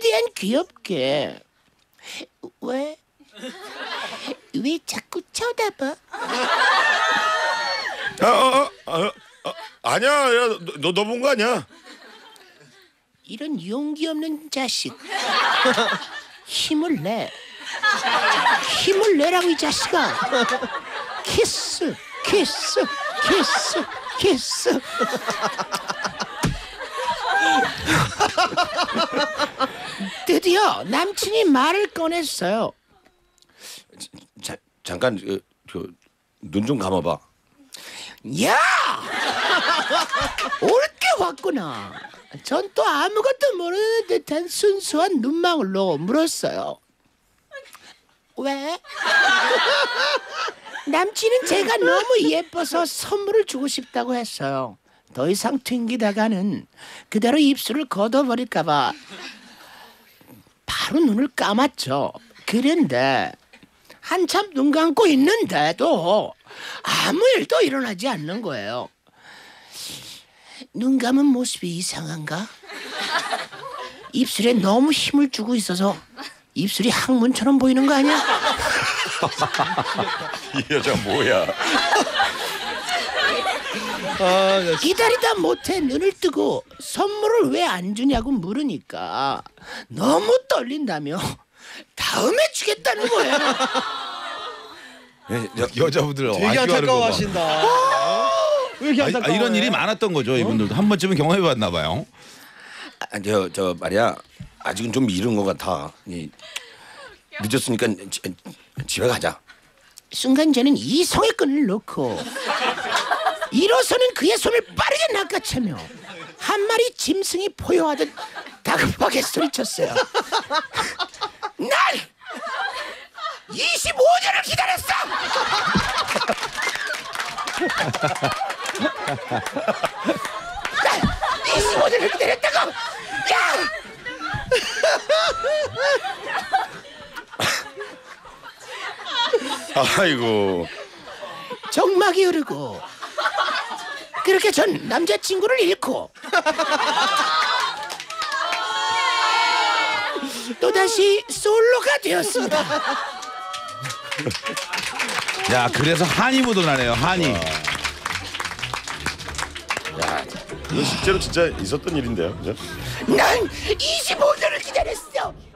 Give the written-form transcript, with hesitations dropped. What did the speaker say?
최대한 귀엽게. 왜? 왜 자꾸 쳐다봐? 아니야, 야, 너 본 거 아니야? 이런 용기 없는 자식. 힘을 내. 힘을 내라고 이 자식아. 키스, 키스, 키스, 키스. 드디어 남친이 말을 꺼냈어요. 잠깐 눈 좀 감아봐. 야! 옳게 왔구나. 전 또 아무것도 모르는 듯한 순수한 눈망울로 물었어요. 왜? 남친은 제가 너무 예뻐서 선물을 주고 싶다고 했어요. 더 이상 튕기다가는 그대로 입술을 걷어버릴까봐 바로 눈을 감았죠. 그런데 한참 눈 감고 있는데도 아무 일도 일어나지 않는 거예요. 눈 감은 모습이 이상한가? 입술에 너무 힘을 주고 있어서 입술이 항문처럼 보이는 거 아니야? 이 여자 뭐야? 기다리다 못해 눈을 뜨고 선물을 왜 안 주냐고 물으니까 너무 떨린다며 다음에 주겠다는 거예요. 여자분들 되게 안타까워하신다. 왜 이렇게 안타까워? 이런 일이 많았던 거죠. 이분들도 한 번쯤은 경험해봤나 봐요. 저 말이야, 아직은 좀 이른 것 같아. 늦었으니까 집에 가자. 순간 저는 이성의 끈을 놓고 일어서는 그의 손을 빠르게 낚아채며 한 마리 짐승이 포효하듯 다급하게 소리쳤어요. 난 25년을 기다렸어. 난 25년을 기다렸다고. 야! 아이고. 정막이 흐르고 그렇게 전 남자친구를 잃고 또다시 솔로가 되었습니다. 야, 그래서 한이 묻어나네요. 한이. 야, 이거 실제로 진짜 있었던 일인데요, 그죠? 난 25년을 기다렸어.